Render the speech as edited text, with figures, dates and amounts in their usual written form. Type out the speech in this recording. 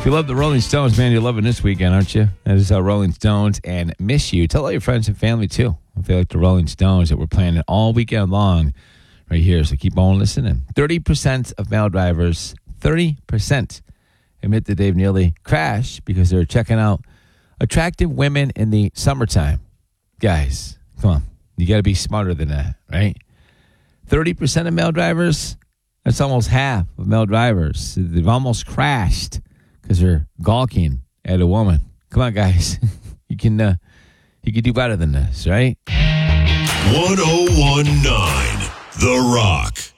If you love the Rolling Stones, man, you're loving this weekend, aren't you? That is Rolling Stones and Miss You. Tell all your friends and family, too, if they like the Rolling Stones, that we're playing it all weekend long right here. So keep on listening. 30% of male drivers, 30% admit that they've nearly crashed because they're checking out attractive women in the summertime. Guys, come on. You got to be smarter than that, right? 30% of male drivers, that's almost half of male drivers. They've almost crashed because they're gawking at a woman. Come on, guys. You can do better than this, right? 1019 The Rock.